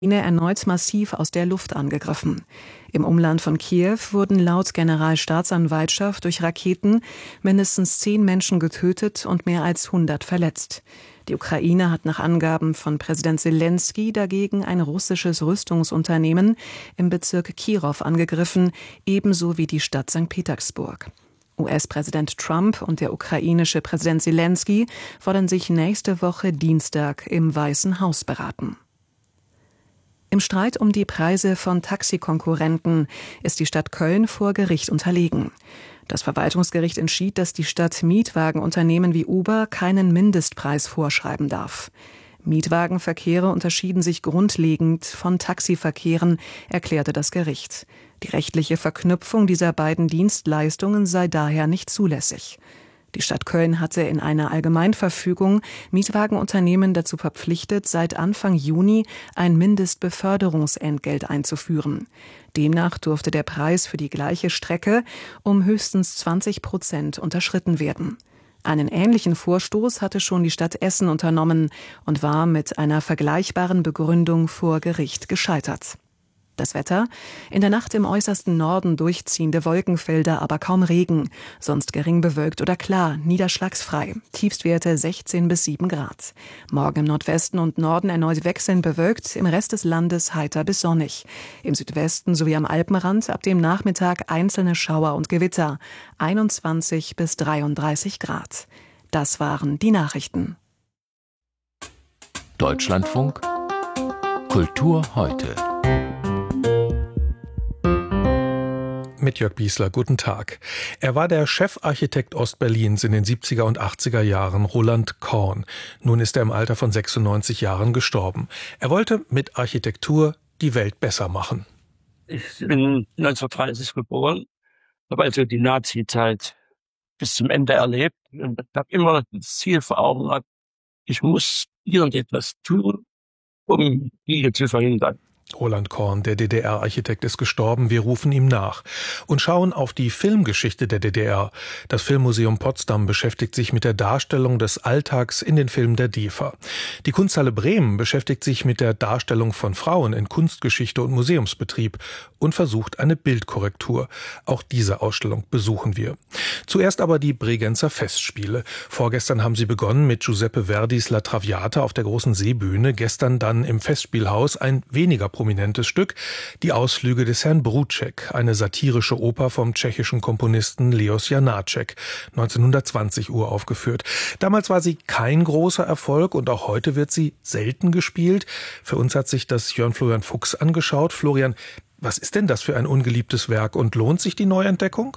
erneut massiv aus der Luft angegriffen. Im Umland von Kiew wurden laut Generalstaatsanwaltschaft durch Raketen mindestens 10 Menschen getötet und mehr als 100 verletzt. Die Ukraine hat nach Angaben von Präsident Selenskyj dagegen ein russisches Rüstungsunternehmen im Bezirk Kirow angegriffen, ebenso wie die Stadt St. Petersburg. US-Präsident Trump und der ukrainische Präsident Selenskyj wollen sich nächste Woche Dienstag im Weißen Haus beraten. Im Streit um die Preise von Taxikonkurrenten ist die Stadt Köln vor Gericht unterlegen. Das Verwaltungsgericht entschied, dass die Stadt Mietwagenunternehmen wie Uber keinen Mindestpreis vorschreiben darf. Mietwagenverkehre unterschieden sich grundlegend von Taxiverkehren, erklärte das Gericht. Die rechtliche Verknüpfung dieser beiden Dienstleistungen sei daher nicht zulässig. Die Stadt Köln hatte in einer Allgemeinverfügung Mietwagenunternehmen dazu verpflichtet, seit Anfang Juni ein Mindestbeförderungsentgelt einzuführen. Demnach durfte der Preis für die gleiche Strecke um höchstens 20% unterschritten werden. Einen ähnlichen Vorstoß hatte schon die Stadt Essen unternommen und war mit einer vergleichbaren Begründung vor Gericht gescheitert. Das Wetter: in der Nacht im äußersten Norden durchziehende Wolkenfelder, aber kaum Regen, sonst gering bewölkt oder klar, niederschlagsfrei. Tiefstwerte 16 bis 7 Grad. Morgen im Nordwesten und Norden erneut wechselnd bewölkt, im Rest des Landes heiter bis sonnig. Im Südwesten sowie am Alpenrand ab dem Nachmittag einzelne Schauer und Gewitter, 21 bis 33 Grad. Das waren die Nachrichten. Deutschlandfunk Kultur heute. Mit Jörg Biesler, guten Tag. Er war der Chefarchitekt Ostberlins in den 70er und 80er Jahren, Roland Korn. Nun ist er im Alter von 96 Jahren gestorben. Er wollte mit Architektur die Welt besser machen. Ich bin 1930 geboren, habe also die Nazi-Zeit bis zum Ende erlebt und habe immer das Ziel vor Augen gehabt, ich muss irgendetwas tun, um Kriege zu verhindern. Roland Korn, der DDR-Architekt, ist gestorben. Wir rufen ihm nach und schauen auf die Filmgeschichte der DDR. Das Filmmuseum Potsdam beschäftigt sich mit der Darstellung des Alltags in den Filmen der DEFA. Die Kunsthalle Bremen beschäftigt sich mit der Darstellung von Frauen in Kunstgeschichte und Museumsbetrieb und versucht eine Bildkorrektur. Auch diese Ausstellung besuchen wir. Zuerst aber die Bregenzer Festspiele. Vorgestern haben sie begonnen mit Giuseppe Verdis La Traviata auf der großen Seebühne. Gestern dann im Festspielhaus ein weniger prominentes Stück, die Ausflüge des Herrn Bruček, eine satirische Oper vom tschechischen Komponisten Leos Janáček, 1920 uraufgeführt. Damals war sie kein großer Erfolg und auch heute wird sie selten gespielt. Für uns hat sich das Jörn Florian Fuchs angeschaut. Florian, was ist denn das für ein ungeliebtes Werk und lohnt sich die Neuentdeckung?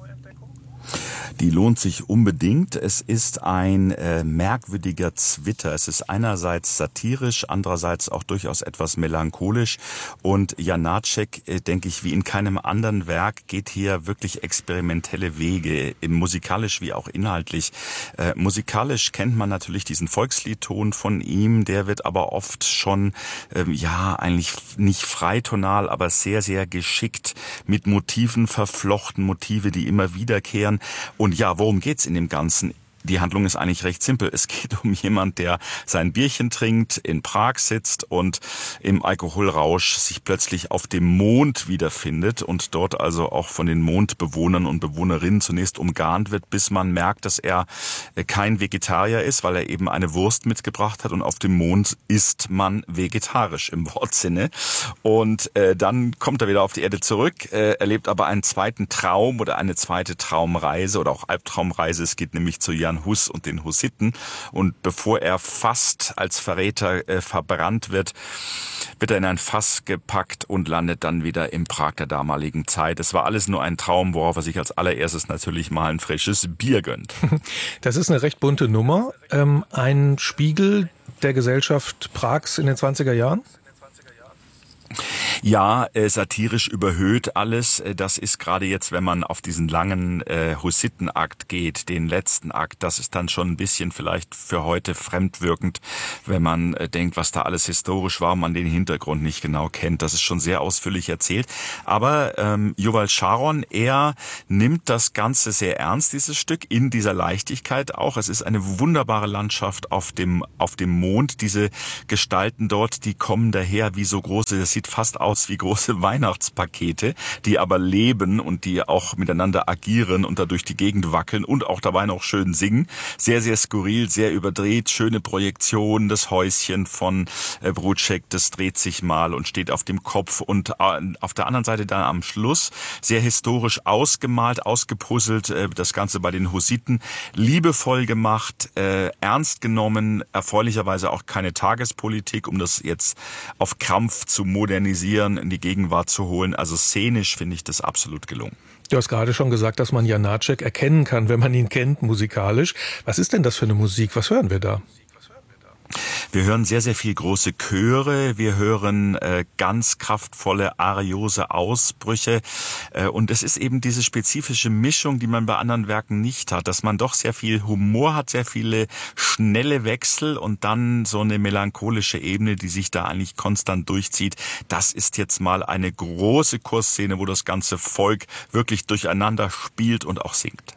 Die lohnt sich unbedingt. Es ist ein merkwürdiger Zwitter. Es ist einerseits satirisch, andererseits auch durchaus etwas melancholisch. Und Janáček, denke ich, wie in keinem anderen Werk, geht hier wirklich experimentelle Wege, musikalisch wie auch inhaltlich. Musikalisch kennt man natürlich diesen Volksliedton von ihm. Der wird aber oft schon, eigentlich nicht freitonal, aber sehr, sehr geschickt mit Motiven verflochten, Motive, die immer wiederkehren. Und ja, worum geht's in dem Ganzen? Die Handlung ist eigentlich recht simpel. Es geht um jemand, der sein Bierchen trinkt, in Prag sitzt und im Alkoholrausch sich plötzlich auf dem Mond wiederfindet und dort also auch von den Mondbewohnern und Bewohnerinnen zunächst umgarnt wird, bis man merkt, dass er kein Vegetarier ist, weil er eben eine Wurst mitgebracht hat und auf dem Mond isst man vegetarisch im Wortsinne. Und dann kommt er wieder auf die Erde zurück, erlebt aber einen zweiten Traum oder eine zweite Traumreise oder auch Albtraumreise. Es geht nämlich zu Jan Hus und den Hussiten. Und bevor er fast als Verräter verbrannt wird, wird er in ein Fass gepackt und landet dann wieder in Prag der damaligen Zeit. Es war alles nur ein Traum, worauf er sich als allererstes natürlich mal ein frisches Bier gönnt. Das ist eine recht bunte Nummer. Ein Spiegel der Gesellschaft Prags in den 20er Jahren? Ja, satirisch überhöht alles. Das ist gerade jetzt, wenn man auf diesen langen Hussitenakt geht, den letzten Akt, das ist dann schon ein bisschen vielleicht für heute fremdwirkend, wenn man denkt, was da alles historisch war und man den Hintergrund nicht genau kennt. Das ist schon sehr ausführlich erzählt. Aber Yuval Sharon, er nimmt das Ganze sehr ernst, dieses Stück, in dieser Leichtigkeit auch. Es ist eine wunderbare Landschaft auf dem Mond. Diese Gestalten dort, die kommen daher wie so große, das sieht fast aus wie große Weihnachtspakete, die aber leben und die auch miteinander agieren und da durch die Gegend wackeln und auch dabei noch schön singen. Sehr, sehr skurril, sehr überdreht, schöne Projektion, das Häuschen von Bruček, das dreht sich mal und steht auf dem Kopf und auf der anderen Seite dann am Schluss sehr historisch ausgemalt, ausgepuzzelt, das Ganze bei den Hussiten, liebevoll gemacht, ernst genommen, erfreulicherweise auch keine Tagespolitik, um das jetzt auf Krampf zu modernisieren, in die Gegenwart zu holen. Also szenisch finde ich das absolut gelungen. Du hast gerade schon gesagt, dass man Janáček erkennen kann, wenn man ihn kennt, musikalisch. Was ist denn das für eine Musik? Was hören wir da? Wir hören sehr, sehr viel große Chöre, wir hören ganz kraftvolle, ariose Ausbrüche und es ist eben diese spezifische Mischung, die man bei anderen Werken nicht hat, dass man doch sehr viel Humor hat, sehr viele schnelle Wechsel und dann so eine melancholische Ebene, die sich da eigentlich konstant durchzieht. Das ist jetzt mal eine große Chorszene, wo das ganze Volk wirklich durcheinander spielt und auch singt.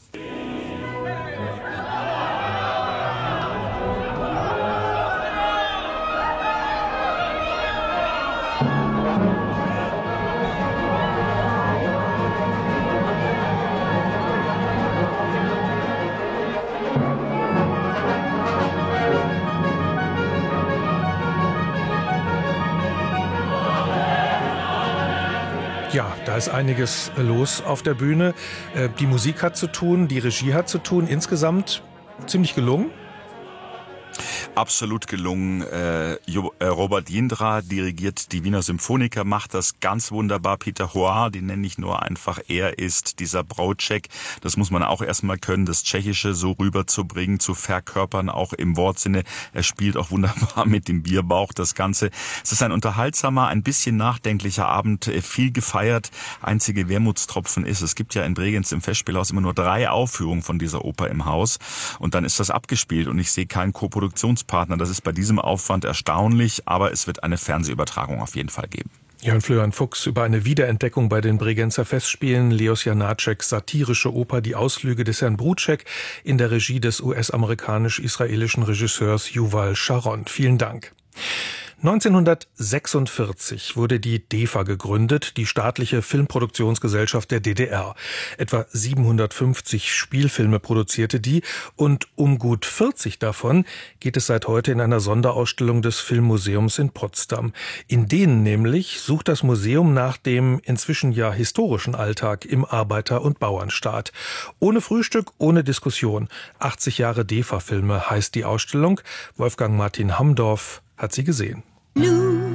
Ja, da ist einiges los auf der Bühne. Die Musik hat zu tun, die Regie hat zu tun. Insgesamt ziemlich gelungen. Absolut gelungen. Robert Jindra dirigiert die Wiener Symphoniker, macht das ganz wunderbar. Peter Hoare, den nenne ich nur einfach, er ist dieser Bruček. Das muss man auch erstmal können, das Tschechische so rüberzubringen, zu verkörpern, auch im Wortsinne. Er spielt auch wunderbar mit dem Bierbauch das Ganze. Es ist ein unterhaltsamer, ein bisschen nachdenklicher Abend, viel gefeiert. Einzige Wermutstropfen ist, es gibt ja in Bregenz im Festspielhaus immer nur 3 Aufführungen von dieser Oper im Haus und dann ist das abgespielt und ich sehe keinen Koproduktionspartner. Das ist bei diesem Aufwand erstaunlich, aber es wird eine Fernsehübertragung auf jeden Fall geben. Jörn Florian Fuchs über eine Wiederentdeckung bei den Bregenzer Festspielen, Leos Janáčeks satirische Oper Die Ausflüge des Herrn Bruček in der Regie des US-amerikanisch-israelischen Regisseurs Yuval Sharon. Vielen Dank. 1946 wurde die DEFA gegründet, die staatliche Filmproduktionsgesellschaft der DDR. Etwa 750 Spielfilme produzierte die und um gut 40 davon geht es seit heute in einer Sonderausstellung des Filmmuseums in Potsdam. In denen nämlich sucht das Museum nach dem inzwischen ja historischen Alltag im Arbeiter- und Bauernstaat. Ohne Frühstück, ohne Diskussion. 80 Jahre DEFA-Filme heißt die Ausstellung. Wolfgang Martin Hamdorf hat sie gesehen.